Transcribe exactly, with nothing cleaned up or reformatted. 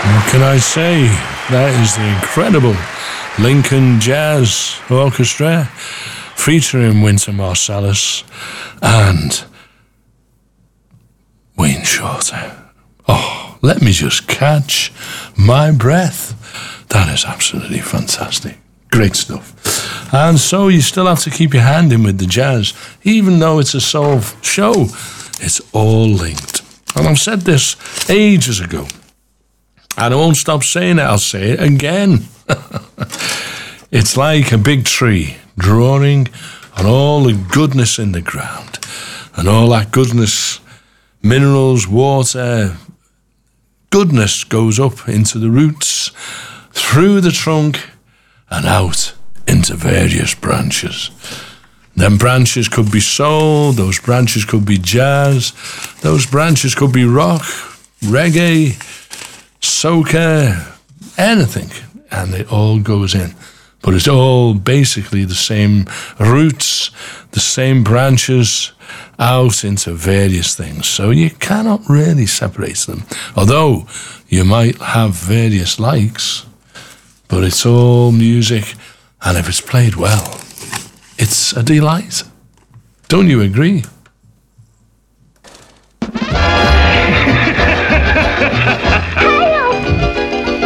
What can I say? That is the incredible Lincoln Jazz Orchestra featuring Wynton Marsalis and Wayne Shorter. Oh, let me just catch my breath. That is absolutely fantastic. Great stuff. And so you still have to keep your hand in with the jazz, even though it's a soul show. It's all linked. And I've said this ages ago, and I won't stop saying it. I'll say it again. It's like a big tree drawing on all the goodness in the ground, and all that goodness, minerals, water, goodness goes up into the roots, through the trunk, and out into various branches. Them branches could be soul, those branches could be jazz, those branches could be rock, reggae, soca, anything, and it all goes in. But it's all basically the same roots, the same branches out into various things. So you cannot really separate them. Although you might have various likes, but it's all music, and if it's played well, it's a delight. Don't you agree?